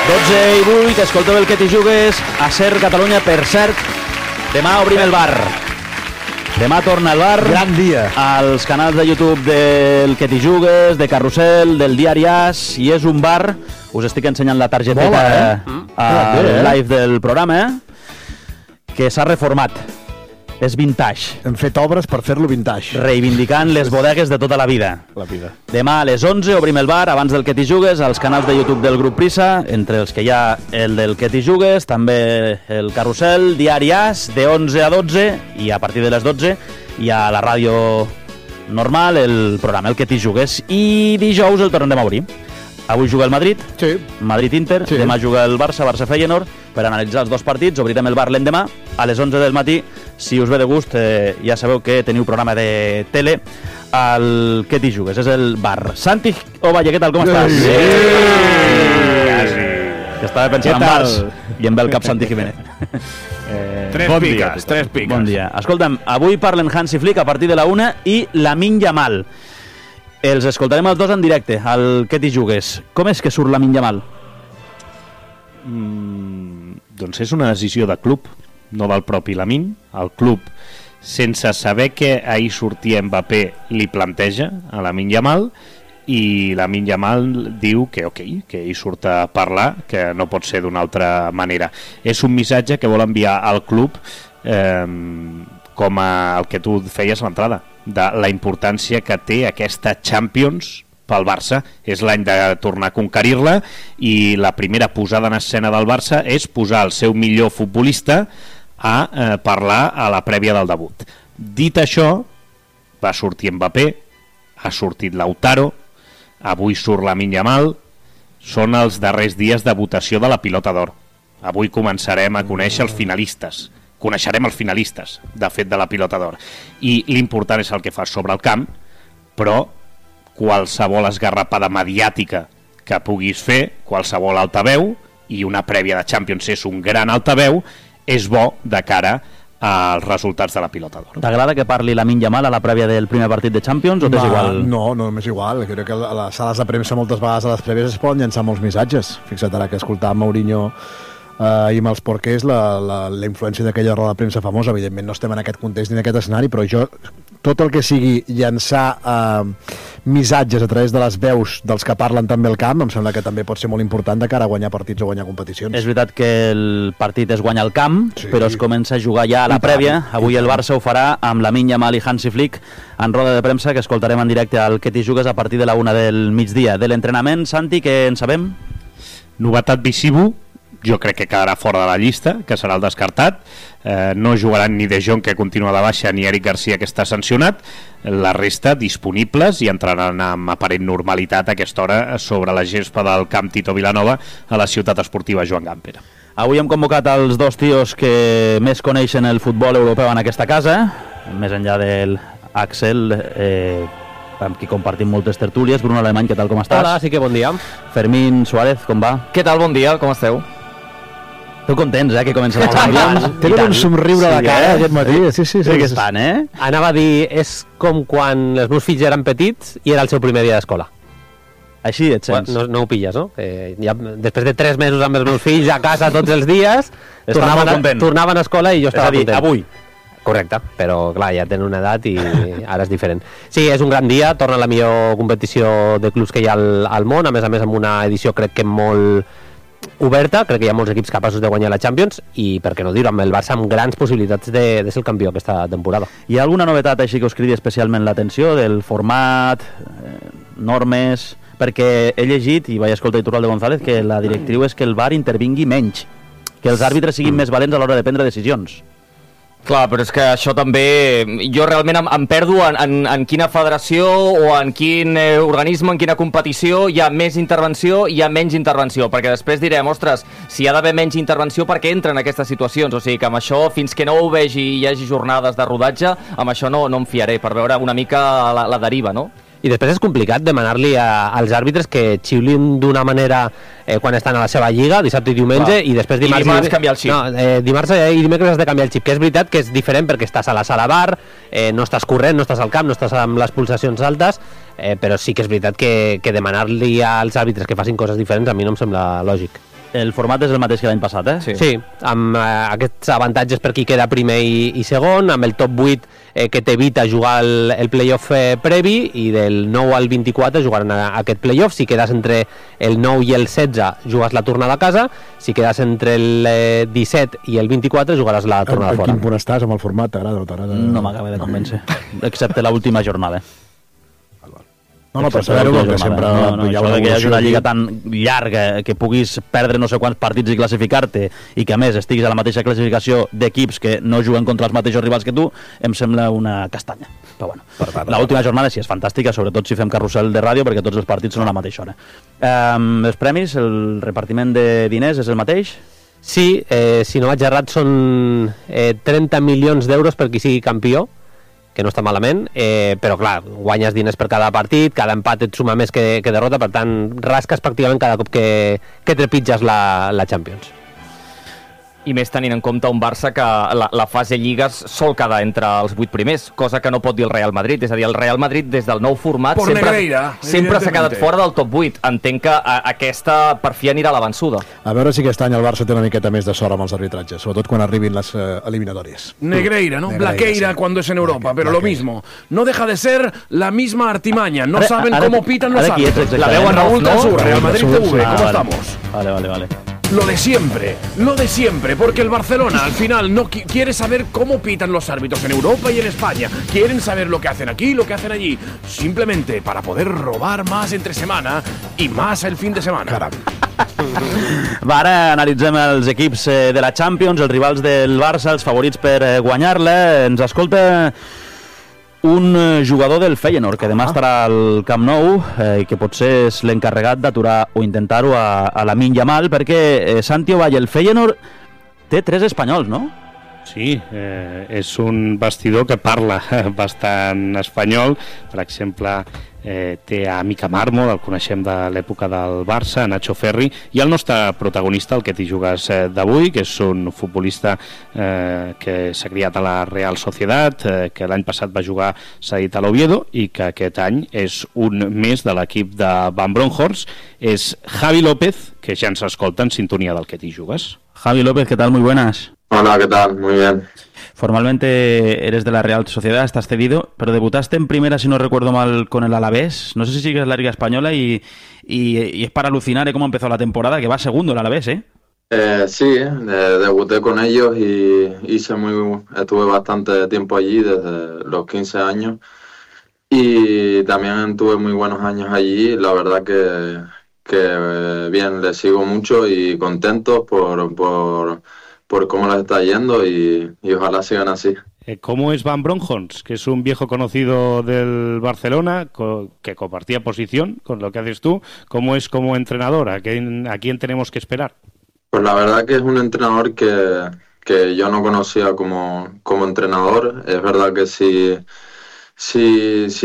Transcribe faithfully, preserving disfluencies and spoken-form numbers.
dotze i vuit, escolteu el que t'hi jugues a Ser Catalunya. Per cert, demà obrim el bar. Demà torna el bar. Gran dia. Als canals de YouTube del que t'hi jugues, de Carrusel, del Diari As, i és un bar, us estic ensenyant la targeteta Mola, eh? a eh? live del programa, eh? que s'ha reformat. És vintage. Hem fet obres per fer-lo vintage. Reivindicant les bodegues de tota la vida. La vida. Demà a les onze obrim el bar, abans del que t'hi jugues, als canals de YouTube del grup Prisa, entre els que hi ha el del que t'hi jugues, també el Carrusel, Diari As, de onze a dotze, i a partir de les dotze hi ha la ràdio normal, el programa El que t'hi jugues, i dijous el tornem a obrir. Avui juga el Madrid, sí. Madrid-Inter, sí. Demà juga el Barça, Barça-Feyenoord, per analitzar els dos partits. Obrirem el bar l'endemà a les onze del matí. Si us ve de gust, eh, ja sabeu que teniu programa de tele al que t'hi jugues, és el bar. Santi Ovalle, què tal, com estàs? Sí. Sí. Que estava pensant en bars i em ve el cap Santi Jiménez. Eh, tres bon piques, dia, tres piques. Bon dia. Escolta'm, avui parlen Hansi Flick a partir de la una i Lamine Yamal. Els escoltarem els dos en directe, al que t'hi jugues. Com és que surt Lamine Yamal? Mm, doncs és una decisió de club, no del propi Lamine. El club, sense saber que ahir sortia Mbappé, li planteja a Lamine Yamal, i Lamine Yamal diu que ok, que ell surt a parlar, que no pot ser d'una altra manera. És un missatge que vol enviar al club, eh, com a el que tu feies a l'entrada, de la importància que té aquesta Champions pel Barça. És l'any de tornar a conquerir-la, i la primera posada en escena del Barça és posar el seu millor futbolista a eh, parlar a la prèvia del debut. Dit això, va sortir Mbappé, ha sortit Lautaro, avui surt Lamine Yamal. Són els darrers dies de votació de la Pilota d'Or. Avui començarem a conèixer els finalistes. Coneixerem els finalistes, de fet, de la Pilota d'Or. I l'important és el que fas sobre el camp, però qualsevol esgarrapada mediàtica que puguis fer, qualsevol altaveu, i una prèvia de Champions és un gran altaveu, és bo de cara als resultats de la Pilota d'Or. T'agrada que parli Lamine Yamal a la prèvia del primer partit de Champions o t'és igual? No, no, m'és igual. Crec que a les sales de premsa moltes vegades a les prèvies es poden llançar molts missatges. Fixa't ara que escoltàvem Mourinho Uh, i amb els porquers, la, la, la influència d'aquella roda de premsa famosa. Evidentment no estem en aquest context ni en aquest escenari, però jo, tot el que sigui llançar uh, missatges a través de les veus dels que parlen també al camp, em sembla que també pot ser molt important de cara a guanyar partits o guanyar competicions. És veritat que el partit es guanya al camp, sí, però es comença a jugar ja a la prèvia. Avui el Barça ho farà amb Lamine Yamal i Hansi Flick en roda de premsa, que escoltarem en directe al que t'hi jugues a partir de la una del migdia. De l'entrenament, Santi, què en sabem? Novetat Visibu, jo crec que quedarà fora de la llista, que serà el descartat. Eh, no jugaran ni De Jong, que continua de baixa, ni Eric Garcia, que està sancionat. La resta disponibles i entraran amb aparent normalitat a aquesta hora sobre la gespa del camp Tito Vilanova a la ciutat esportiva Joan Gamper. Avui hem convocat els dos tios que més coneixen el futbol europeu en aquesta casa, més enllà del Axel, eh, amb qui compartim moltes tertúlies. Bruno Alemany, què tal, com estàs? Hola, sí que bon dia. Fermín Suárez, com va? Què tal, bon dia, com esteu? Esteu contents, eh, que comença la Champions? Tenen un somriure a la cara aquest matí. Sí, sí, sí. Sí que estan, eh? Anava a dir, és com quan els meus fills eren petits i era el seu primer dia d'escola. Així et sents? No, no ho pilles, no? Eh, ja, després de tres mesos amb els meus fills a casa tots els dies, tornaven a, tornaven a escola i jo estava content. És a dir, avui. Correcte, però clar, ja tenen una edat i ara és diferent. Sí, és un gran dia, torna la millor competició de clubs que hi ha al, al món, a més a més amb una edició crec que molt oberta, crec que hi ha molts equips capaços de guanyar la Champions i, per què no dir-ho, amb el Barça amb grans possibilitats de, de ser el campió aquesta temporada. Hi ha alguna novetat així que us cridi especialment l'atenció, del format, eh, normes? Perquè he llegit, i vaig escoltar Iturralde González, que la directriu és que el V A R intervingui menys, que els àrbitres siguin més valents a l'hora de prendre decisions. Clar, però és que això també... Jo realment em, em perdo en, en, en quina federació o en quin eh, organisme, en quina competició hi ha més intervenció i hi ha menys intervenció, perquè després direm, ostres, si hi ha d'haver menys intervenció, per què entren aquestes situacions? O sigui que amb això, fins que no ho vegi i hi hagi jornades de rodatge, amb això no, no em fiaré, per veure una mica la, la deriva, no? I després és complicat demanar-li als àrbitres que xiulin d'una manera eh, quan estan a la seva lliga, dissabte i diumenge, Clar. i després dimarts... I dimarts canviar el xip. No, eh, dimarts i dimecres has de canviar el xip, que és veritat que és diferent perquè estàs a la sala bar, eh, no estàs corrent, no estàs al camp, no estàs amb les pulsacions altes, eh, però sí que és veritat que, que demanar-li als àrbitres que facin coses diferents a mi no em sembla lògic. el format és el mateix que l'any passat, eh? Sí, sí amb eh, aquests avantatges per qui queda primer i, i segon, amb el top vuit eh, que t'evita jugar el, el playoff eh, previ, i del nou al vint-i-quatre jugaran a, a aquest playoff. Si quedes entre el nou i el setze jugues la tornada a casa, si quedes entre el eh, disset i el vint-i-quatre jugaràs la tornada en, en fora. quin punt estàs amb el format? T'agrada o no t'agrada? No m'acaba de convèncer, excepte l'última jornada. No, no, per saber-ho, que sempre no, no, hi ha això una de que hi hagi una lliga evolució. tan llarga, que puguis perdre no sé quants partits i classificar-te, i que a més estiguis a la mateixa classificació d'equips que no juguen contra els mateixos rivals que tu, em sembla una castanya. Però bueno, l'última jornada sí és fantàstica, sobretot si fem carrusel de ràdio, perquè tots els partits són a la mateixa hora. Um, els premis, el repartiment de diners és el mateix? Sí, eh, si no vaig errat són eh, trenta milions d'euros per qui sigui campió, que no està malament, eh, però clar, guanyes diners per cada partit, cada empat et suma més que, que derrota, per tant, rasques pràcticament cada cop que, que trepitges la, la Champions. I més tenint en compte un Barça que la, la fase Lligues sol quedar entre els vuit primers, cosa que no pot dir el Real Madrid. És a dir, el Real Madrid, des del nou format, Por sempre, Negreira, sempre s'ha quedat evidentemente. fora del top vuit. Entenc que a, aquesta per fi anirà a la vençuda. A veure si aquest any el Barça té una miqueta més de sort amb els arbitratges, sobretot quan arribin les eh, eliminatòries. Negreira, ¿no? Negreira, Blaqueira sí. cuando es en Europa, pero lo Blaqueira. mismo. No deja de ser la misma artimaña. No Ara- saben ara- cómo pitan los ara qui ets árbitros. exactament? La veu en Raúl ¿no? del Sur, Real Madrid T V, Ah, ¿cómo vale. estamos? Vale, vale, vale. Lo de siempre, lo de siempre, porque el Barcelona al final no qui- quiere saber cómo pitan los árbitros en Europa y en España. Quieren saber lo que hacen aquí, lo que hacen allí, simplemente para poder robar más entre semana y más el fin de semana. Caram. Va, ara analitzem els equips eh, de la Champions, els rivals del Barça, els favorits per eh, guanyar-la. Ens escolta un eh, jugador del Feyenoord, que demà estarà al Camp Nou, eh, i que potser és l'encarregat d'aturar o intentar-ho a, a Lamine Yamal, perquè eh, Santi Ovalle, el Feyenoord, té tres espanyols, no? Sí, eh, és un vestidor que parla bastant espanyol. Per exemple, eh, té a Mica Mármol, el coneixem de l'època del Barça, Nacho Ferri, i el nostre protagonista, el que t'hi jugues eh, d'avui, que és un futbolista eh, que s'ha criat a la Real Sociedad, eh, que l'any passat va jugar cedit a l'Oviedo i que aquest any és un més de l'equip de Van Bronckhorst. És Javi López, que ja ens escolta en sintonia del que t'hi jugues. Javi López, ¿qué tal? Muy buenas. Hola, ¿qué tal? Muy bien. Formalmente eres de la Real Sociedad, estás cedido, pero debutaste en primera, si no recuerdo mal, con el Alavés. No sé si sigues la Liga Española y, y, y es para alucinar ¿eh? Cómo empezó la temporada, que va segundo el Alavés, ¿eh? Eh, sí, eh, debuté con ellos y hice muy, estuve bastante tiempo allí, desde los quince años, y también tuve muy buenos años allí. La verdad que, que eh, bien, les sigo mucho y contento por, por, por cómo les está yendo y, y ojalá sigan así. Eh, ¿Cómo es Van Bronckhorst, que es un viejo conocido del Barcelona, co que compartía posición con lo que haces tú? ¿Cómo es como entrenador? ¿A quién, a quién tenemos que esperar? Pues la verdad que es un entrenador que, que yo no conocía como, como entrenador. Es verdad que si, si, si